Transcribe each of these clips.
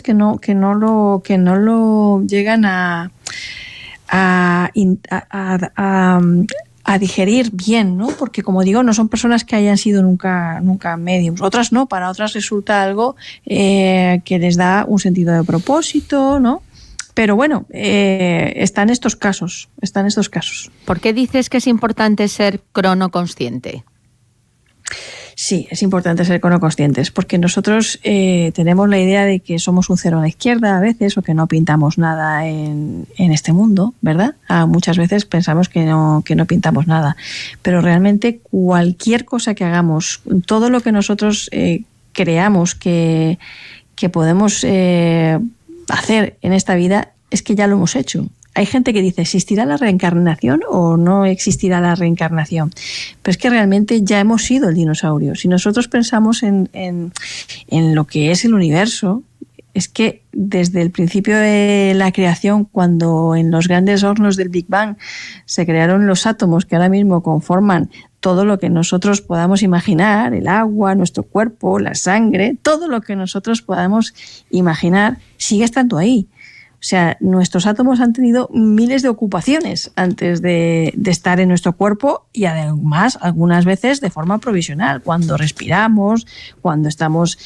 que no lo llegan a digerir bien, ¿no? Porque, como digo, no son personas que hayan sido nunca médiums. Otras no, para otras resulta algo que les da un sentido de propósito, ¿no? Pero bueno, están estos casos. ¿Por qué dices que es importante ser cronoconsciente? Sí, es importante ser cronoconscientes, porque nosotros tenemos la idea de que somos un cero a la izquierda a veces, o que no pintamos nada en este mundo, ¿verdad? Muchas veces pensamos que no pintamos nada, pero realmente cualquier cosa que hagamos, todo lo que nosotros creamos que podemos hacer en esta vida, es que ya lo hemos hecho. Hay gente que dice, ¿existirá la reencarnación o no existirá la reencarnación? Pero es que realmente ya hemos sido el dinosaurio. Si nosotros pensamos en lo que es el universo, es que desde el principio de la creación, cuando en los grandes hornos del Big Bang se crearon los átomos que ahora mismo conforman todo lo que nosotros podamos imaginar, el agua, nuestro cuerpo, la sangre, todo lo que nosotros podamos imaginar, sigue estando ahí. O sea, nuestros átomos han tenido miles de ocupaciones antes de estar en nuestro cuerpo, y además algunas veces de forma provisional, cuando respiramos, cuando estamos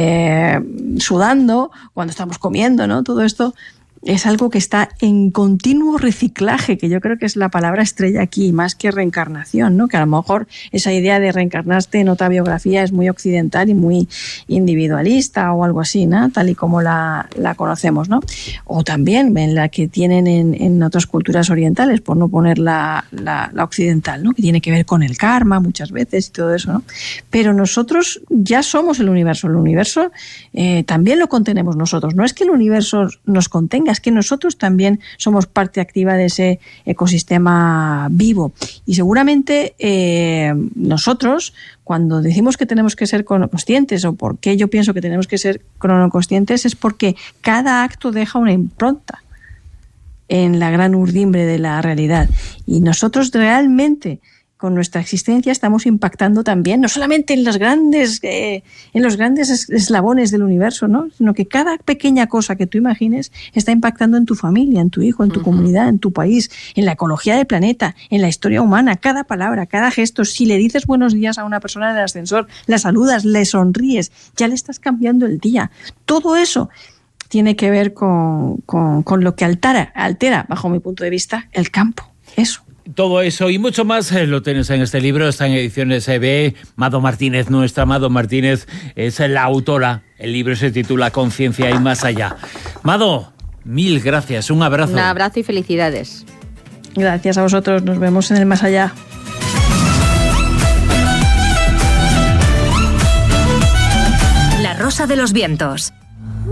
sudando, cuando estamos comiendo, ¿no? Todo esto es algo que está en continuo reciclaje, que yo creo que es la palabra estrella aquí, más que reencarnación, ¿no? Que a lo mejor esa idea de reencarnarte en otra biografía es muy occidental y muy individualista o algo así, ¿no? Tal y como la conocemos, ¿no? O también en la que tienen en otras culturas orientales, por no poner la occidental, ¿no? Que tiene que ver con el karma muchas veces y todo eso, ¿no? Pero nosotros ya somos el universo también lo contenemos nosotros. No es que el universo nos contenga, es que nosotros también somos parte activa de ese ecosistema vivo. Y seguramente nosotros, cuando decimos que tenemos que ser cronoconscientes, o por qué yo pienso que tenemos que ser cronoconscientes, es porque cada acto deja una impronta en la gran urdimbre de la realidad. Y nosotros realmente, con nuestra existencia, estamos impactando también, no solamente en los grandes eslabones del universo, ¿no? Sino que cada pequeña cosa que tú imagines está impactando en tu familia, en tu hijo, en tu comunidad, en tu país, en la ecología del planeta, en la historia humana. Cada palabra, cada gesto, si le dices buenos días a una persona en el ascensor, la saludas, le sonríes, ya le estás cambiando el día. Todo eso tiene que ver con lo que altera, bajo mi punto de vista, el campo. Eso. Todo eso y mucho más lo tienes en este libro, está en Ediciones EB. Mado Martínez, nuestra Mado Martínez, es la autora. El libro se titula Conciencia y más allá. Mado, mil gracias, un abrazo. Un abrazo y felicidades. Gracias a vosotros, nos vemos en el más allá. La Rosa de los Vientos.